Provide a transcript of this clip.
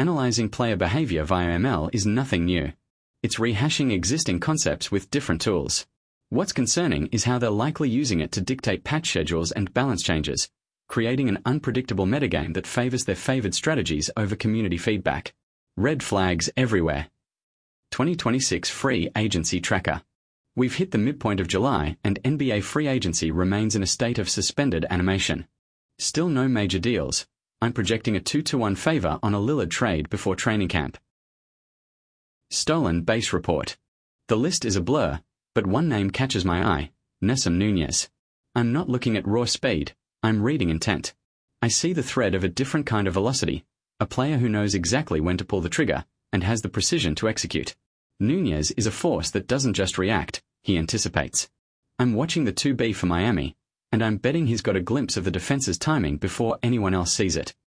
Analyzing player behavior via ML is nothing new. It's rehashing existing concepts with different tools. What's concerning is how they're likely using it to dictate patch schedules and balance changes, creating an unpredictable metagame that favors their favored strategies over community feedback. Red flags everywhere. 2026 Free Agency Tracker. We've hit the midpoint of July and NBA free agency remains in a state of suspended animation. Still no major deals. I'm projecting a 2-1 favor on a Lillard trade before training camp. Stolen base report. The list is a blur, but one name catches my eye, Nessim Nunez. I'm not looking at raw speed, I'm reading intent. I see the thread of a different kind of velocity, a player who knows exactly when to pull the trigger and has the precision to execute. Nunez is a force that doesn't just react, he anticipates. I'm watching the 2B for Miami, and I'm betting he's got a glimpse of the defense's timing before anyone else sees it.